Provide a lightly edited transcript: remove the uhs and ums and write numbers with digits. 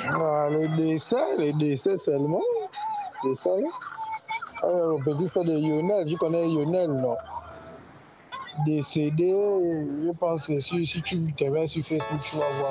Ah, les décès seulement. C'est ça, là. Alors, le petit frère de Lionel, tu connais Lionel, non? Décédé, je pense que si tu te mets sur Facebook, tu vas voir.